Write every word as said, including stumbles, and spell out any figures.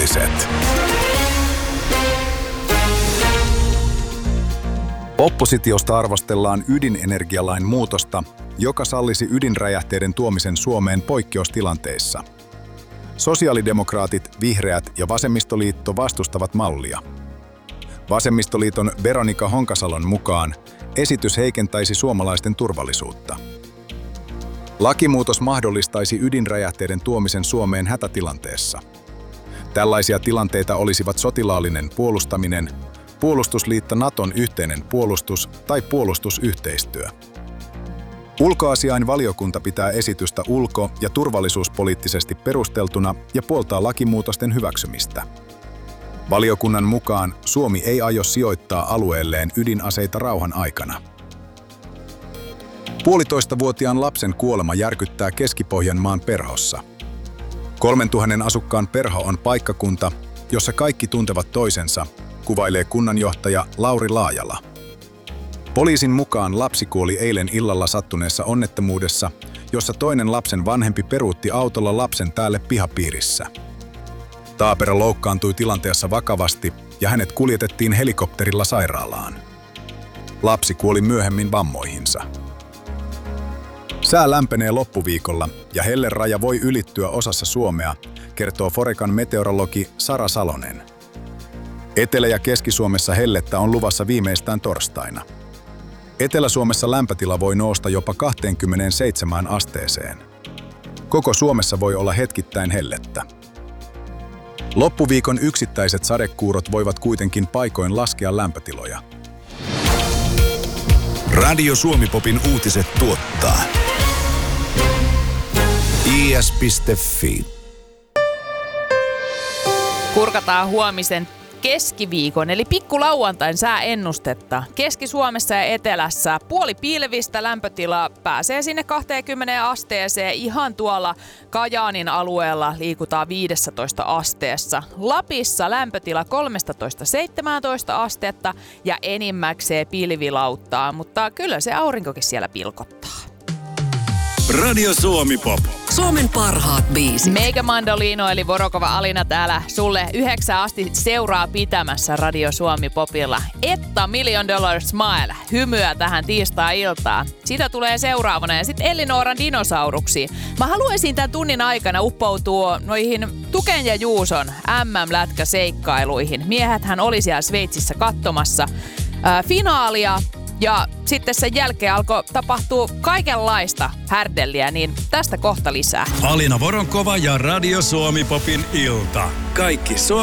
uutiset. Oppositiosta arvostellaan ydinenergialain muutosta, joka sallisi ydinräjähteiden tuomisen Suomeen poikkeustilanteissa. Sosiaalidemokraatit, vihreät ja vasemmistoliitto vastustavat mallia. Vasemmistoliiton Veronika Honkasalon mukaan esitys heikentäisi suomalaisten turvallisuutta. Lakimuutos mahdollistaisi ydinräjähteiden tuomisen Suomeen hätätilanteessa. Tällaisia tilanteita olisivat sotilaallinen puolustaminen, puolustusliitto Naton yhteinen puolustus tai puolustusyhteistyö. Ulkoasiainvaliokunta pitää esitystä ulko- ja turvallisuuspoliittisesti perusteltuna ja puoltaa lakimuutosten hyväksymistä. Valiokunnan mukaan Suomi ei aio sijoittaa alueelleen ydinaseita rauhan aikana. Puolitoistavuotiaan lapsen kuolema järkyttää Keski-Pohjanmaan Perhossa. Kolmentuhannen asukkaan Perho on paikkakunta, jossa kaikki tuntevat toisensa, kuvailee kunnanjohtaja Lauri Laajala. Poliisin mukaan lapsi kuoli eilen illalla sattuneessa onnettomuudessa, jossa toinen lapsen vanhempi peruutti autolla lapsen päälle pihapiirissä. Taapero loukkaantui tilanteessa vakavasti ja hänet kuljetettiin helikopterilla sairaalaan. Lapsi kuoli myöhemmin vammoihinsa. Sää lämpenee loppuviikolla ja helleraja voi ylittyä osassa Suomea, kertoo Forecan meteorologi Sara Salonen. Etelä- ja Keski-Suomessa hellettä on luvassa viimeistään torstaina. Etelä-Suomessa lämpötila voi nousta jopa kaksikymmentäseitsemän asteeseen. Koko Suomessa voi olla hetkittäin hellettä. Loppuviikon yksittäiset sadekuurot voivat kuitenkin paikoin laskea lämpötiloja. Radio Suomi-popin uutiset tuottaa i s piste f i. Kurkataan huomisen keskiviikon eli pikkulauantain sääennustetta. Keski-Suomessa ja etelässä puoli pilvistä, lämpötila pääsee sinne kaksikymmentä asteeseen. Ihan tuolla Kajaanin alueella liikutaan viisitoista asteessa. Lapissa lämpötila kolmetoista seitsemäntoista astetta ja enimmäkseen pilvilauttaa, mutta kyllä se aurinkokin siellä pilkottaa. Radio Suomi-pop. Suomen parhaat biisit. Meikä Mandolino eli Vorokova Alina täällä sulle yhdeksän asti seuraa pitämässä Radio Suomi-popilla. Etta Million Dollar Smile, hymyä tähän tiistai-iltaan. Sitä tulee seuraavana ja sitten Ellinooran dinosauruksiin. Mä haluaisin tämän tunnin aikana uppoutua noihin Tuken ja Juuson M M-lätkäseikkailuihin. Miehethän oli siellä Sveitsissä katsomassa ää, finaalia. Ja sitten sen jälkeen alkoi tapahtua kaikenlaista härdelliä, niin tästä kohta lisää. Alina Voronkova ja Radio Suomi-popin ilta. Kaikki Suomi.